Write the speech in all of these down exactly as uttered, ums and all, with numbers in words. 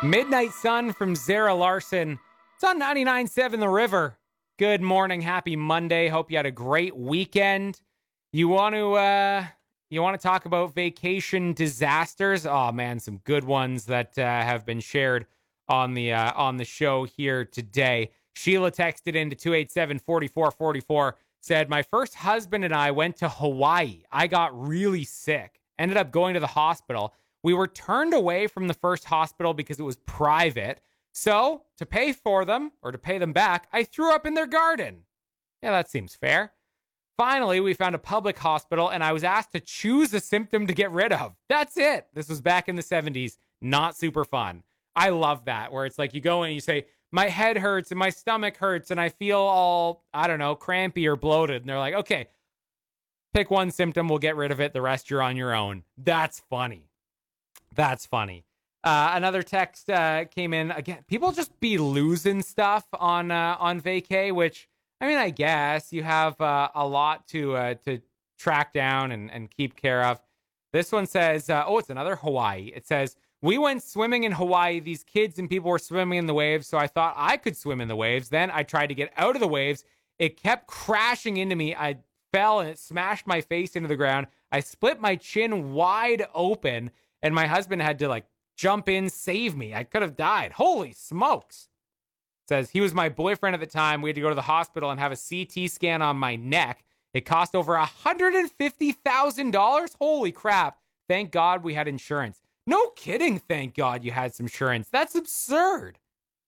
Midnight Sun from Zara Larson. It's on ninety-nine point seven The River. Good morning. Happy Monday. Hope you had a great weekend. You want to uh, you want to talk about vacation disasters? Oh man, some good ones that uh, have been shared on the uh, on the show here today. Sheila texted into two eight seven, four four four four, said, my first husband and I went to Hawaii. I got really sick. Ended up going to the hospital. We were turned away from the first hospital because it was private. So, to pay for them, or to pay them back, I threw up in their garden. Yeah, that seems fair. Finally, we found a public hospital, and I was asked to choose a symptom to get rid of. That's it. This was back in the seventies. Not super fun. I love that, where it's like you go in and you say, my head hurts and my stomach hurts and I feel all, I don't know, crampy or bloated. And they're like, okay, pick one symptom, we'll get rid of it. The rest you're on your own. That's funny. That's funny. Uh, another text uh, came in. Again, people just be losing stuff on uh, on vacay, which, I mean, I guess you have uh, a lot to uh, to track down and, and keep care of. This one says, uh, oh, it's another Hawaii. It says, we went swimming in Hawaii. These kids and people were swimming in the waves, so I thought I could swim in the waves. Then I tried to get out of the waves. It kept crashing into me. I fell and it smashed my face into the ground. I split my chin wide open, and my husband had to, like, jump in, save me. I could have died. Holy smokes. It says, he was my boyfriend at the time. We had to go to the hospital and have a C T scan on my neck. It cost over one hundred fifty thousand dollars. Holy crap. Thank God we had insurance. No kidding. Thank God you had some insurance. That's absurd.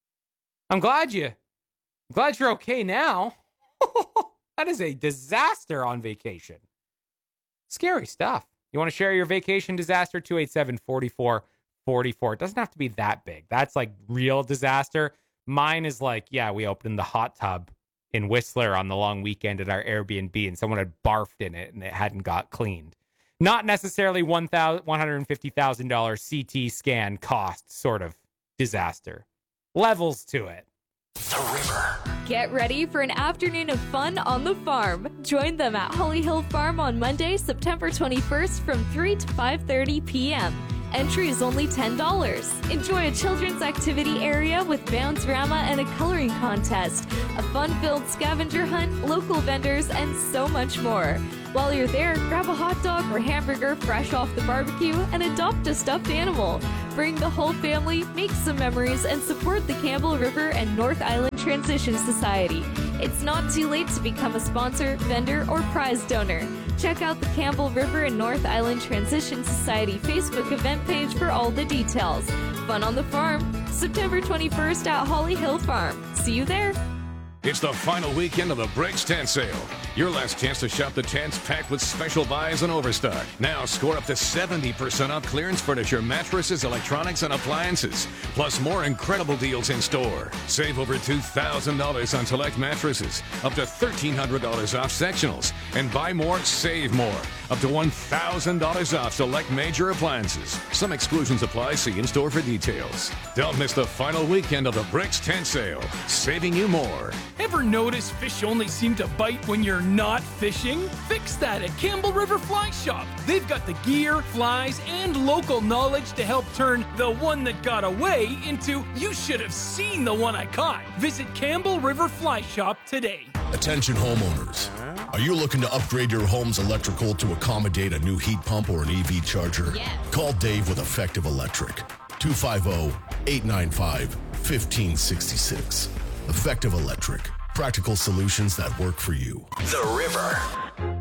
I'm glad you, I'm glad you're okay now. That is a disaster on vacation. Scary stuff. You want to share your vacation disaster? two eight seven, four four four four. It doesn't have to be that big. That's like real disaster. Mine is like, yeah, we opened the hot tub in Whistler on the long weekend at our Airbnb and someone had barfed in it and it hadn't got cleaned. Not necessarily one hundred fifty thousand dollars C T scan cost sort of disaster. Levels to it. The River. Get ready for an afternoon of fun on the farm. Join them at Holly Hill Farm on Monday, September twenty-first from three to five thirty p.m. Entry is only ten dollars. Enjoy a children's activity area with Bounce-rama and a coloring contest, a fun-filled scavenger hunt, local vendors, and so much more. While you're there, grab a hot dog or hamburger fresh off the barbecue and adopt a stuffed animal. Bring the whole family, make some memories, and support the Campbell River and North Island Transition Society. It's not too late to become a sponsor, vendor, or prize donor. Check out the Campbell River and North Island Transition Society Facebook event page for all the details. Fun on the farm, September twenty-first at Holly Hill Farm. See you there. It's the final weekend of the Bricks Tent Sale. Your last chance to shop the tents packed with special buys and overstock. Now score up to seventy percent off clearance furniture, mattresses, electronics, and appliances. Plus more incredible deals in store. Save over two thousand dollars on select mattresses. Up to thirteen hundred dollars off sectionals. And buy more, save more. Up to one thousand dollars off select major appliances. Some exclusions apply. See in store for details. Don't miss the final weekend of the Bricks Tent Sale. Saving you more. Ever notice fish only seem to bite when you're not fishing? Fix that at Campbell River Fly Shop. They've got the gear, flies, and local knowledge to help turn the one that got away into you should have seen the one I caught. Visit Campbell River Fly Shop today. Attention homeowners. Are you looking to upgrade your home's electrical to accommodate a new heat pump or an E V charger? Yes. Call Dave with Effective Electric. two five zero, eight nine five, one five six six. Effective Electric. Practical solutions that work for you. The River.